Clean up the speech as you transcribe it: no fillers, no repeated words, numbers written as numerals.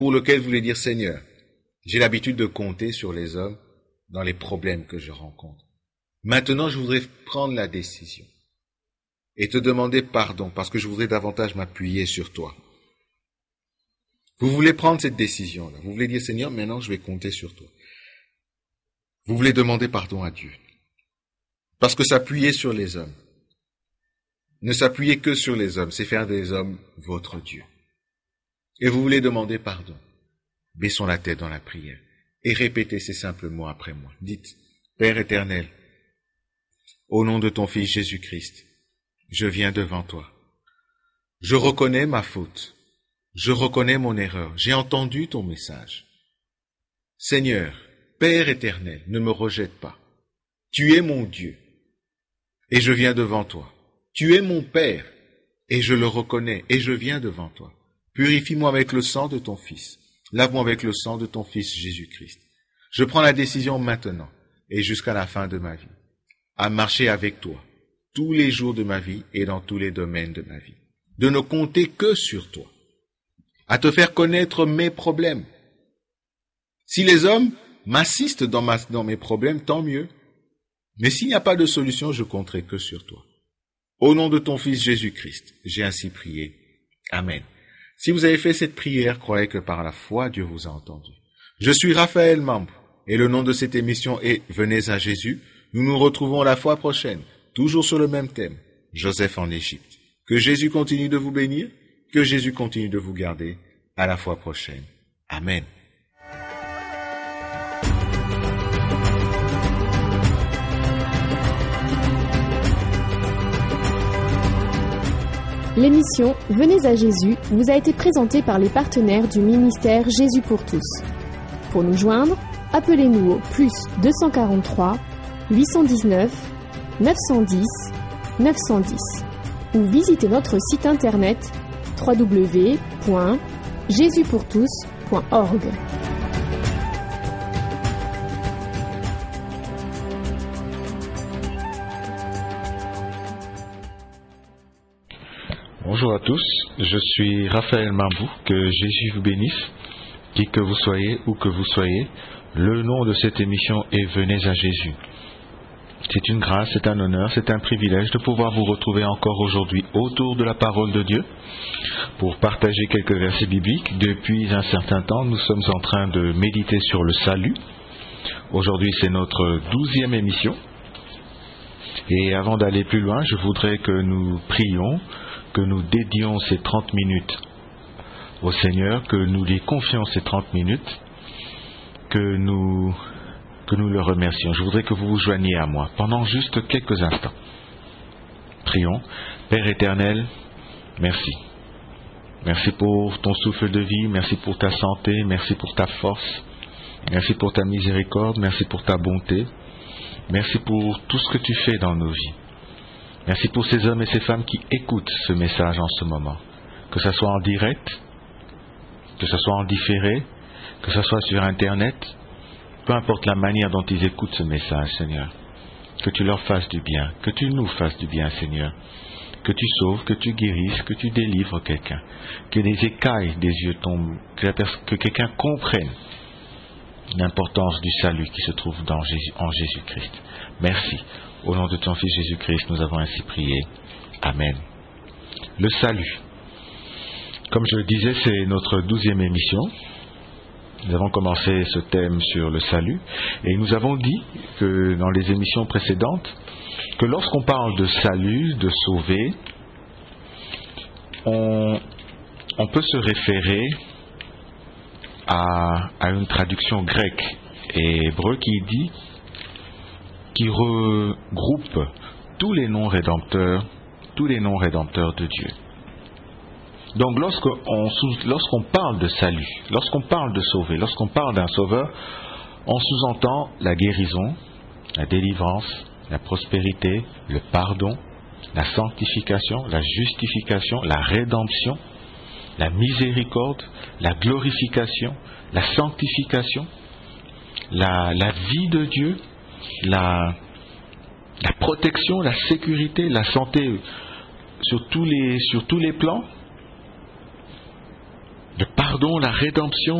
pour lequel vous voulez dire, Seigneur, j'ai l'habitude de compter sur les hommes dans les problèmes que je rencontre. Maintenant, je voudrais prendre la décision et te demander pardon parce que je voudrais davantage m'appuyer sur toi. Vous voulez prendre cette décision-là. Vous voulez dire, Seigneur, maintenant je vais compter sur toi. Vous voulez demander pardon à Dieu. Parce que s'appuyer sur les hommes, ne s'appuyer que sur les hommes, c'est faire des hommes votre Dieu. Et vous voulez demander pardon. Baissons la tête dans la prière et répétez ces simples mots après moi. Dites, Père éternel, au nom de ton Fils Jésus-Christ, je viens devant toi. Je reconnais ma faute. Je reconnais mon erreur. J'ai entendu ton message. Seigneur, Père éternel, ne me rejette pas. Tu es mon Dieu et je viens devant toi. Tu es mon Père et je le reconnais et je viens devant toi. Purifie-moi avec le sang de ton Fils. Lave-moi avec le sang de ton Fils Jésus-Christ. Je prends la décision maintenant et jusqu'à la fin de ma vie à marcher avec toi tous les jours de ma vie et dans tous les domaines de ma vie. De ne compter que sur toi. À te faire connaître mes problèmes. Si les hommes m'assistent dans mes problèmes, tant mieux. Mais s'il n'y a pas de solution, je compterai que sur toi. Au nom de ton Fils Jésus-Christ, j'ai ainsi prié. Amen. Si vous avez fait cette prière, croyez que par la foi, Dieu vous a entendu. Je suis Raphaël Mambou et le nom de cette émission est Venez à Jésus. Nous nous retrouvons la fois prochaine, toujours sur le même thème, Joseph en Égypte. Que Jésus continue de vous bénir, que Jésus continue de vous garder. À la fois prochaine. Amen. L'émission Venez à Jésus vous a été présentée par les partenaires du ministère Jésus pour tous. Pour nous joindre, appelez-nous au plus 243 819 910 910 ou visitez notre site internet www.jesuspourtous.org. Bonjour à tous, je suis Raphaël Mambou, que Jésus vous bénisse, qui que vous soyez, où que vous soyez. Le nom de cette émission est Venez à Jésus. C'est une grâce, c'est un honneur, c'est un privilège de pouvoir vous retrouver encore aujourd'hui autour de la parole de Dieu pour partager quelques versets bibliques. Depuis un certain temps, nous sommes en train de méditer sur le salut. Aujourd'hui, c'est notre 12e émission. Et avant d'aller plus loin, je voudrais que nous prions, que nous dédions ces 30 minutes au Seigneur, que nous lui confions ces 30 minutes, que nous le remercions. Je voudrais que vous vous joigniez à moi pendant juste quelques instants. Prions. Père éternel, merci. Merci pour ton souffle de vie, merci pour ta santé, merci pour ta force, merci pour ta miséricorde, merci pour ta bonté, merci pour tout ce que tu fais dans nos vies. Merci pour ces hommes et ces femmes qui écoutent ce message en ce moment, que ce soit en direct, que ce soit en différé, que ce soit sur Internet, peu importe la manière dont ils écoutent ce message, Seigneur, que tu leur fasses du bien, que tu nous fasses du bien, Seigneur, que tu sauves, que tu guérisses, que tu délivres quelqu'un, que les écailles des yeux tombent, que quelqu'un comprenne l'importance du salut qui se trouve en Jésus-Christ. Merci. Au nom de ton Fils Jésus-Christ, nous avons ainsi prié. Amen. Le salut. Comme je le disais, c'est notre 12e émission. Nous avons commencé ce thème sur le salut et nous avons dit que dans les émissions précédentes que lorsqu'on parle de salut, de sauver, on peut se référer à une traduction grecque et hébreu qui regroupe tous les noms rédempteurs de Dieu. Donc lorsqu'on parle de salut, lorsqu'on parle de sauver, lorsqu'on parle d'un sauveur, on sous-entend la guérison, la délivrance, la prospérité, le pardon, la sanctification, la justification, la rédemption, la miséricorde, la glorification, la sanctification, la vie de Dieu, la protection, la sécurité, la santé sur tous les plans, le pardon pardon, la rédemption